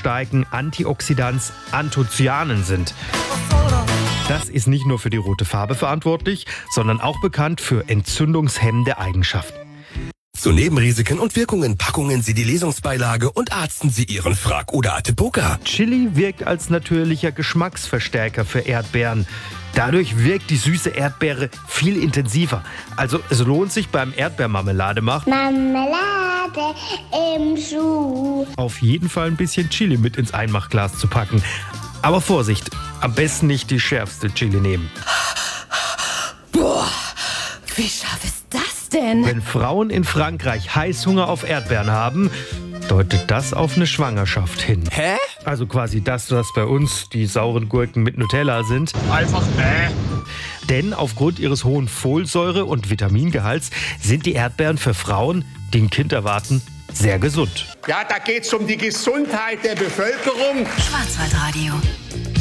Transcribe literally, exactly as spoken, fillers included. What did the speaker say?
starken Antioxidants Anthocyanen sind. Das ist nicht nur für die rote Farbe verantwortlich, sondern auch bekannt für entzündungshemmende Eigenschaften. Zu Nebenrisiken und Wirkungen packen Sie die Lesungsbeilage und arzten Sie Ihren Frag- oder Atepoka. Chili wirkt als natürlicher Geschmacksverstärker für Erdbeeren. Dadurch wirkt die süße Erdbeere viel intensiver. Also es lohnt sich beim Erdbeermarmelade machen. Marmelade im Schuh. Auf jeden Fall ein bisschen Chili mit ins Einmachglas zu packen. Aber Vorsicht, am besten nicht die schärfste Chili nehmen. Boah, wie scharf ist das denn? Wenn Frauen in Frankreich Heißhunger auf Erdbeeren haben, deutet das auf eine Schwangerschaft hin. Hä? Also quasi das, was bei uns die sauren Gurken mit Nutella sind. Einfach äh. Denn aufgrund ihres hohen Folsäure- und Vitamingehalts sind die Erdbeeren für Frauen, die ein Kind erwarten, sehr gesund. Ja, da geht's um die Gesundheit der Bevölkerung. Schwarzwaldradio.